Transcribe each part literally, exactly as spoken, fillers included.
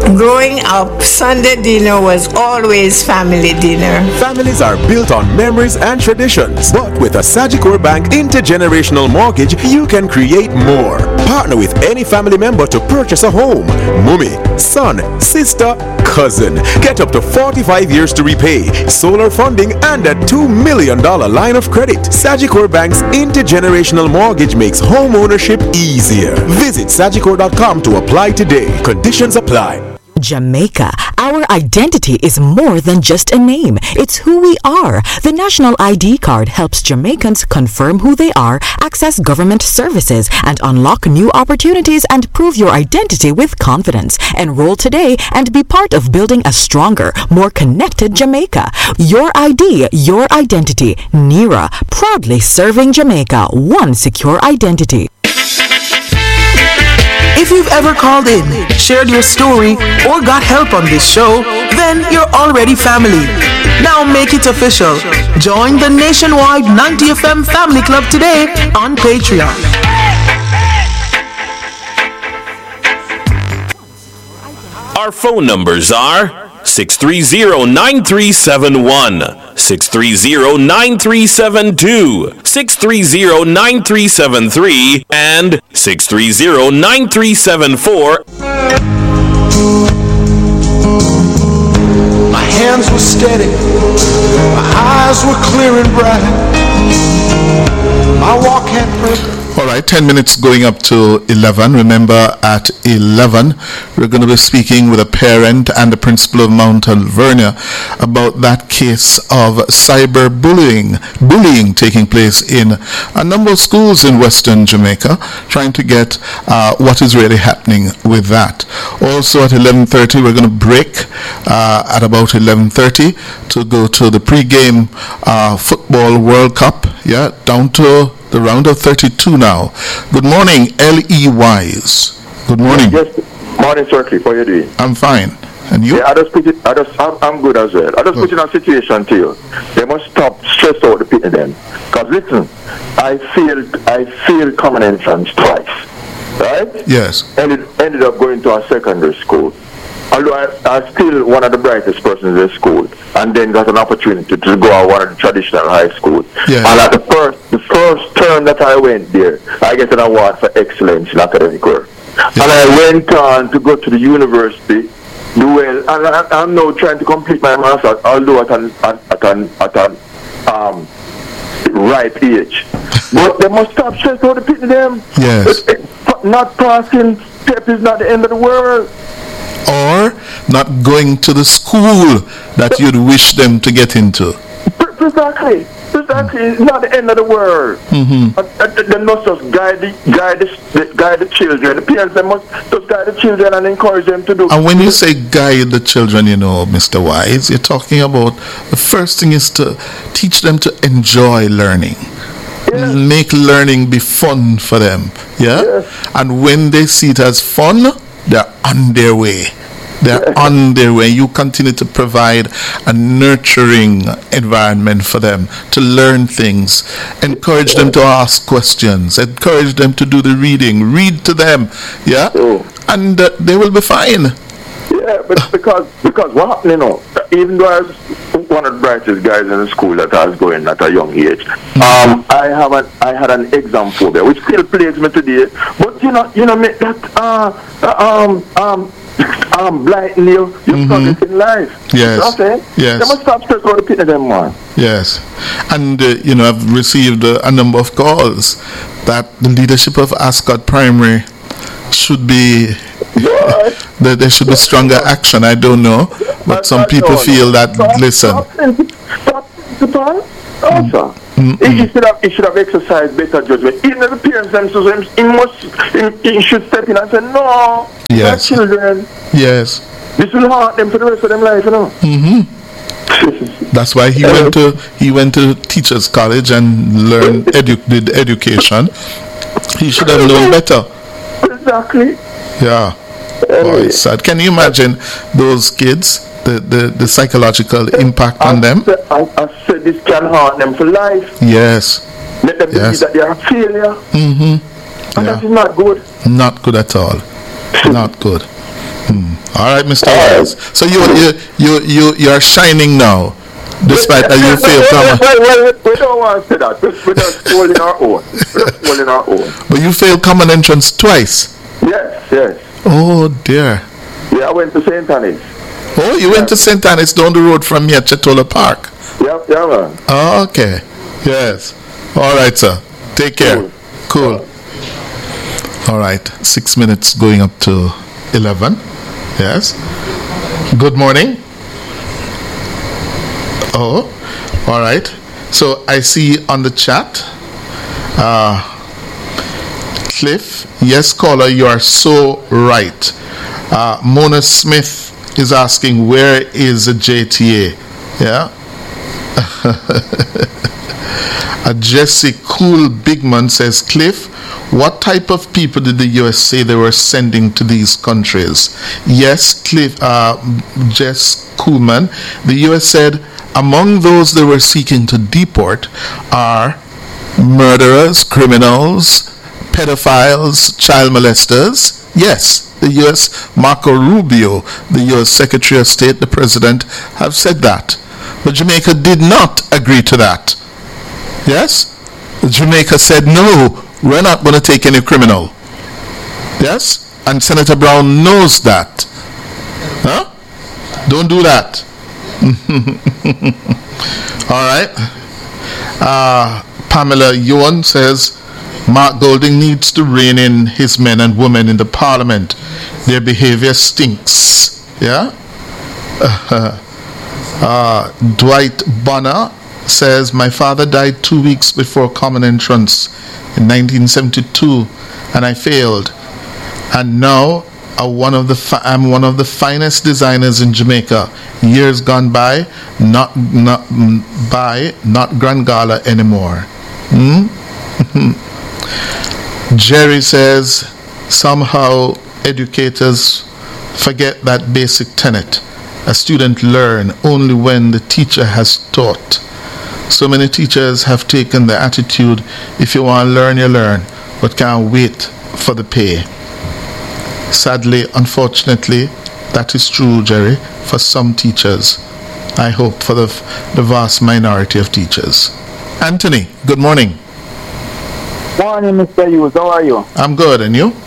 Growing up, Sunday dinner was always family dinner. Families are built on memories and traditions, but with a Sagicor Bank intergenerational mortgage, you can create more. Partner with any family member to purchase a home. Mummy, son, sister, cousin. Get up to forty-five years to repay, solar funding, and a two million dollars line of credit. Sagicor Bank's intergenerational mortgage makes home ownership easier. Visit sagicor dot com to apply today. Conditions apply. Jamaica. Our identity is more than just a name. It's who we are. The National I D card helps Jamaicans confirm who they are, access government services, and unlock new opportunities and prove your identity with confidence. Enroll today and be part of building a stronger, more connected Jamaica. Your I D, your identity. NERA, proudly serving Jamaica. One secure identity. If you've ever called in, shared your story, or got help on this show, then you're already family. Now make it official. Join the nationwide ninety F M Family Club today on Patreon. Our phone numbers are six three zero, nine three seven one, six three zero, nine three seven two, six three zero, nine three seven three, and six three zero, nine three seven four. My hands were steady, my eyes were clear and bright, my walk had purpose. All right, ten minutes going up to eleven. Remember, at eleven, we're going to be speaking with a parent and the principal of Mount Alvernia about that case of cyberbullying, bullying taking place in a number of schools in Western Jamaica, trying to get uh, what is really happening with that. Also, at eleven thirty, we're going to break uh, at about eleven thirty to go to the pre-game uh, football World Cup, yeah, down to the round of thirty-two now. Good morning, L E Wise. Good morning. Yes, morning, sir. How are you doing? I'm fine. And you? Yeah, I just put it, I just, I'm, I'm good as well. I just good. Put in a situation to you. They must stop stress out the people then. Because listen, I failed, I failed common entrance twice. Right? Yes. Ended, ended up going to a secondary school. Although I, I still one of the brightest persons in the school, and then got an opportunity to go to one of the traditional high schools. Yes. And at the first, the first term that I went there, I get an award for excellence in academic work. Yes. And I went on to go to the university, do well, and I, I'm now trying to complete my master's, although at an at an at an um, ripe age. But they must stop stress out the people them. Yes. Not passing step is not the end of the world. Or not going to the school that you'd wish them to get into. Exactly. Exactly. It's not the end of the world. Mm-hmm. Uh, they must just guide the, guide, the, guide the children. The parents they must just guide the children and encourage them to do. And when you say guide the children, you know, Mister Wise, you're talking about the first thing is to teach them to enjoy learning. Yes. Make learning be fun for them. Yeah? Yes. And when they see it as fun, they're on their way. They're on their way. You continue to provide a nurturing environment for them to learn things. Encourage them to ask questions. Encourage them to do the reading. Read to them. Yeah? And uh, they will be fine. Yeah, but because because what happened, you know, even though I was one of the brightest guys in the school that I was going at a young age, um, I have an I had an exam phobia, which still plagues me today. But you know, you know, me, that uh, um um um blighting you, you mm-hmm. progress in life. Yes. Okay. Yes. They must stop stress about the people them, man. Yes, and uh, you know, I've received uh, a number of calls that the leadership of Ascot Primary should be that there should be stronger action. I don't know, but some people feel that. Listen, also, he should have he should have exercised better judgment. Even the parents themselves, he must he, he should step in and say no. Yes, children. Yes, this will hurt them for the rest of their life, you know. Mm-hmm. That's why he went to he went to teachers college and learned edu- did education. He should have known better. Exactly. Yeah. Oh, it's sad. Can you imagine those kids, the, the, the psychological impact on them? I, I said this can hurt them for life. Yes. Let them yes. believe that they are a failure. Mm-hmm. And yeah. that is not good. Not good at all. Not good. Hmm. All right, Mister Wise. So you you you you you are shining now, despite that you feel common. Well, well, we don't want to say that. We're just holding our own. We're just holding our own. But you failed common entrance twice. Yes, yes. Oh dear. Yeah, I went to Saint Anne's. Oh, you went to Saint Anne's down the road from me at Chetola Park. Yeah, yeah, man. Oh, okay. Yes. All right, sir. Take care. Cool. All right. Six minutes going up to eleven. Yes. Good morning. Oh, all right. So I see on the chat, uh, Cliff, yes, caller, you are so right. Uh, Mona Smith is asking, where is the J T A? Yeah. uh, Jesse Cool Bigman says, Cliff, what type of people did the U S say they were sending to these countries? Yes, Cliff, uh, Jess Coolman, the U S said, among those they were seeking to deport are murderers, criminals, pedophiles, child molesters. Yes, the U S Marco Rubio, the U S Secretary of State, the President, have said that. But Jamaica did not agree to that. Yes? Jamaica said, no, we're not going to take any criminal. Yes? And Senator Brown knows that. Huh? Don't do that. All right. Uh, Pamela Yuan says, Mark Golding needs to rein in his men and women in the parliament. Their behavior stinks. Yeah? Uh, uh, Dwight Bonner says, my father died two weeks before common entrance in nineteen seventy-two, and I failed. And now uh, one of the fi- I'm one of the finest designers in Jamaica. Years gone by, not not by, not Grand Gala anymore. Hmm? Jerry says, somehow educators forget that basic tenet. A student learn only when the teacher has taught. So many teachers have taken the attitude, if you want to learn, you learn, but can't wait for the pay. Sadly, unfortunately, that is true, Jerry, for some teachers. I hope for the, the vast minority of teachers. Anthony, good morning. Morning, Mister Hughes. How are you? I'm good, and you?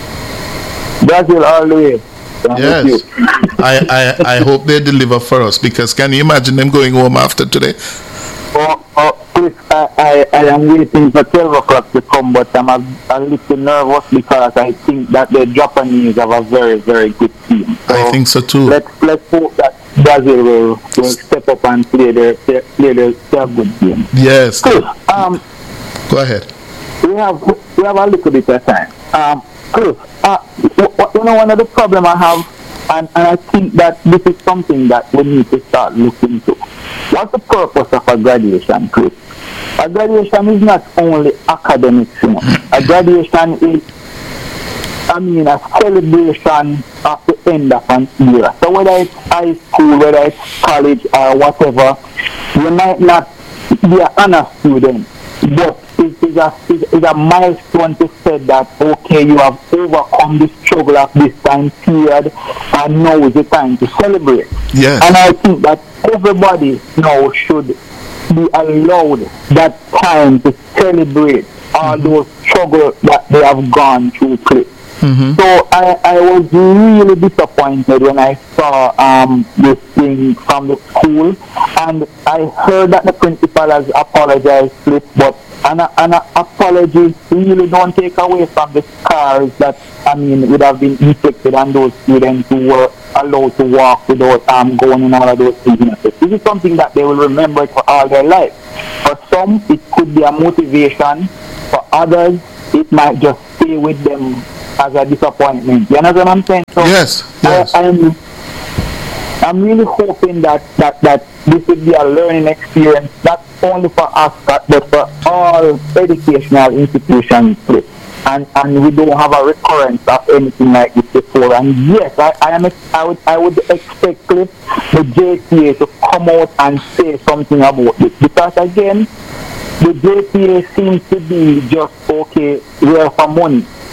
Brazil all the way. I'm yes. I, I, I hope they deliver for us, because can you imagine them going home after today? Oh, oh, Chris, I, I, I am waiting for twelve o'clock to come, but I'm a, a little nervous because I think that the Japanese have a very, very good team. So I think so too. Let's, let's hope that Brazil will, will step up and play their, their, play their, their good game. Yes. Chris, um, go ahead. We have we have a little bit of time. Um, Chris, uh, you know, one of the problem I have, and, and I think that this is something that we need to start looking into. What's the purpose of a graduation, Chris? A graduation is not only academics, you know. A graduation is, I mean, a celebration of the end of an era. So whether it's high school, whether it's college or whatever, you might not be an honor student, but it is a, it is a milestone to say that, okay, you have overcome the struggle of this time period, and now is the time to celebrate. Yes. And I think that everybody now should be allowed that time to celebrate all mm-hmm. those struggles that they have gone through. Mm-hmm. So I, I was really disappointed when I saw um, this thing from the school, and I heard that the principal has apologized, but an, an apology really don't take away from the scars that, I mean, would have been inflicted on those students who were allowed to walk without um, going in all of those things. This is something that they will remember for all their life. For some, it could be a motivation. For others, it might just stay with them as a disappointment. You know what I'm saying? So yes, yes. I, I'm, I'm really hoping that, that, that this would be a learning experience, not only for us, but for all educational institutions. And, and we don't have a recurrence of anything like this before. And yes, I, I am I would I would expect the J T A to come out and say something about this, because again, the J T A seems to be just okay, we're for money.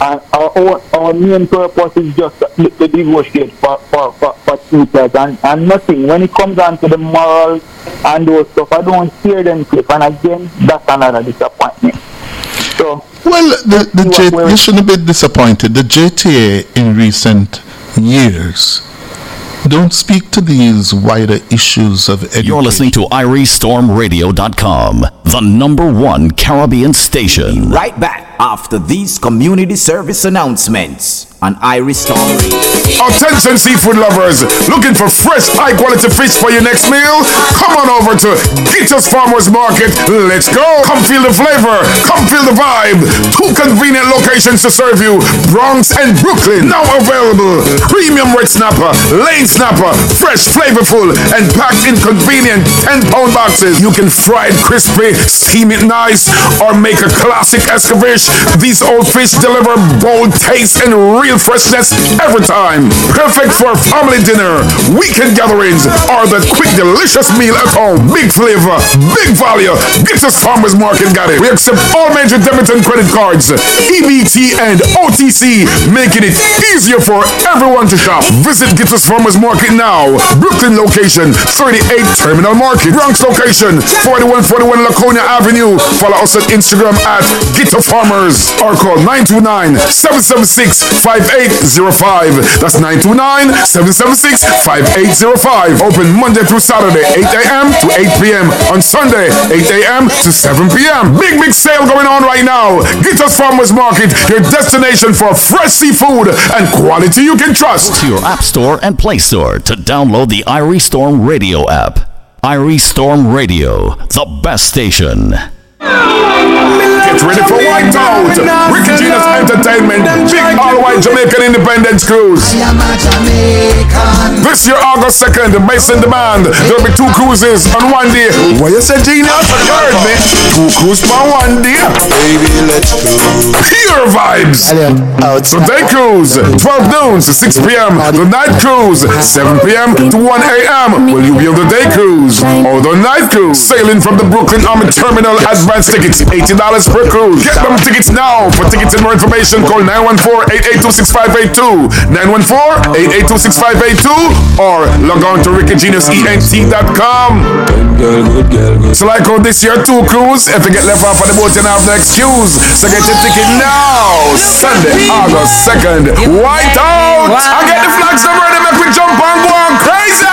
And our, our, our main purpose is just to, to negotiate for, for, for, for tutors and, and nothing. When it comes down to the morals and those stuff, I don't hear them clip. And again, that's another disappointment. So, well, the, the J- you shouldn't be disappointed. The J T A in recent years don't speak to these wider issues of education. You're listening to Irie Storm Radio dot com, the number one Caribbean station. Right back after these community service announcements on Irie Storm Radio. Attention seafood lovers, looking for fresh, high quality fish for your next meal? Come on over to Gittos Farmers Market. Let's go. Come feel the flavor. Come feel the vibe. Two convenient locations to serve you, Bronx and Brooklyn. Now available. Premium red snapper, lane snapper, fresh, flavorful, and packed in convenient ten pound boxes. You can fry it crispy, steam it nice, or make a classic escabeche. These old fish deliver bold taste and real freshness every time. Perfect for family dinner, weekend gatherings, or the quick delicious meal at home. Big flavor, big value. Gittos Farmers Market got it. We accept all major debit and credit cards, E B T and O T C, making it easier for everyone to shop. Visit Gittos Farmers Market now. Brooklyn location, thirty-eight Terminal Market. Bronx location, forty-one forty-one Laconia Avenue. Follow us on Instagram at Gitto Farmers or call nine two nine, seven seven six, five eight zero five. That's nine two nine, seven seven six, five eight zero five. Open Monday through Saturday, eight a.m. to eight p.m. On Sunday, eight a.m. to seven p.m. Big, big sale going on right now. Gittos Farmers Market, your destination for fresh seafood and quality you can trust. Go to your App Store and Play Store to download the Irie Storm Radio app. Irie Storm Radio, the best station. Get ready for Whiteout, Ricky Genius Entertainment, big all-white Jamaican Independence Cruise. This year, August second, Mason Demand. There'll be two cruises on one day. What you say, Genius? You heard me. Two cruises on one day. Baby, let's go. Pure vibes. The day cruise, twelve noon to six p.m. The night cruise, seven p.m. to one a.m. Will you be on the day cruise or the night cruise? Sailing from the Brooklyn Army Terminal. Advance tickets, eighty dollars per cruise. Get them tickets now. For tickets and more information, call nine one four, eight eight two, six five eight two, nine one four, eight eight two, six five eight two, or log on to ricky genius ent dot com. So like how this year two cruise, if you get left off on the boat, you don't have no excuse. So get your ticket now. Sunday, August second, Whiteout. I get the flags over and make we jump and go on crazy.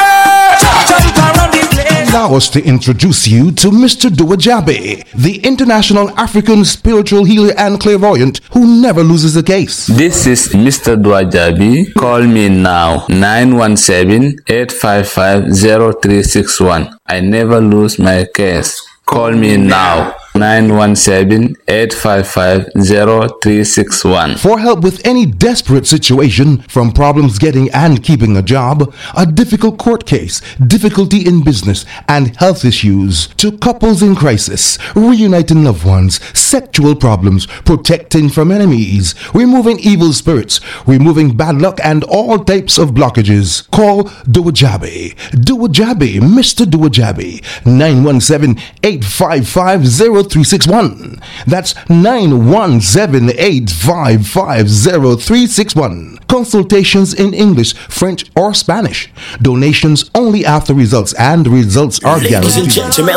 Allow us to introduce you to Mister Duajabe, the international African spiritual healer and clairvoyant who never loses a case. This is Mister Duajabe. Call me now, nine one seven, eight five five, zero three six one. I never lose my case. Call me now, nine one seven, eight five five, zero three six one. For help with any desperate situation, from problems getting and keeping a job, a difficult court case, difficulty in business, and health issues, to couples in crisis, reuniting loved ones, sexual problems, protecting from enemies, removing evil spirits, removing bad luck, and all types of blockages. Call Duajabe. Duajabe, Mister Duajabe, nine one seven, eight five five, zero three six one. That's nine one seven, eight five five, zero three six one. Consultations in English, French, or Spanish. Donations only after results, and results are guaranteed. Ladies and gentlemen,